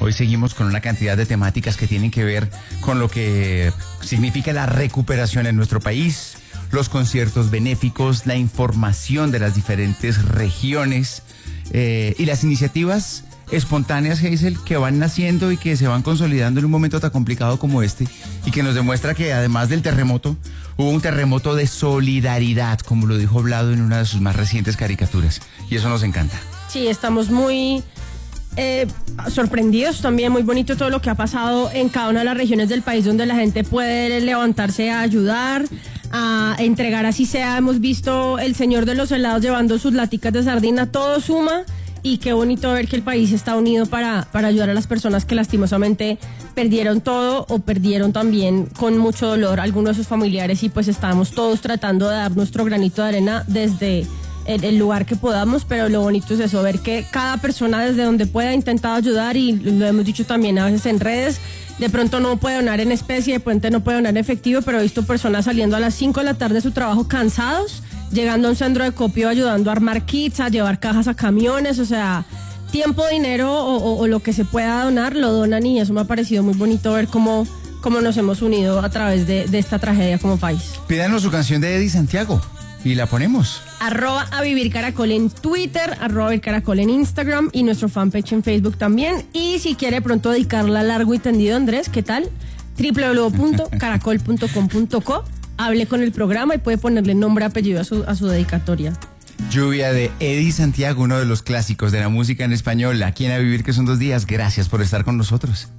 Hoy seguimos con una cantidad de temáticas que tienen que ver con lo que significa la recuperación en nuestro país, los conciertos benéficos, la información de las diferentes regiones y las iniciativas espontáneas, Hazel, que van naciendo y que se van consolidando en un momento tan complicado como este, y que nos demuestra que además del terremoto, hubo un terremoto de solidaridad, como lo dijo Vlado en una de sus más recientes caricaturas, y eso nos encanta. Sí, estamos muy sorprendidos, también muy bonito todo lo que ha pasado en cada una de las regiones del país donde la gente puede levantarse a ayudar, a entregar así sea. Hemos visto el señor de los helados llevando sus laticas de sardina, todo suma. Y qué bonito ver que el país está unido para ayudar a las personas que lastimosamente perdieron todo o perdieron también con mucho dolor algunos de sus familiares, y pues estamos todos tratando de dar nuestro granito de arena desde el lugar que podamos, pero lo bonito es eso, ver que cada persona desde donde pueda ha intentado ayudar, y lo hemos dicho también a veces en redes. De pronto no puede donar en especie, de pronto no puede donar en efectivo, pero he visto personas saliendo a las 5 de la tarde de su trabajo cansados, llegando a un centro de copio, ayudando a armar kits, a llevar cajas a camiones, o sea, tiempo, dinero o lo que se pueda donar, lo donan, y eso me ha parecido muy bonito ver cómo nos hemos unido a través de esta tragedia como país. Pídanos su canción de Eddie Santiago y la ponemos. @avivircaracol en Twitter, @avivircaracol en Instagram, y nuestro fanpage en Facebook también. Y si quiere pronto dedicarla largo y tendido, Andrés, ¿qué tal? www.caracol.com.co. Hable con el programa y puede ponerle nombre, apellido a su dedicatoria. Lluvia de Eddie Santiago, uno de los clásicos de la música en español, aquí en A Vivir, que son 2 días. Gracias por estar con nosotros.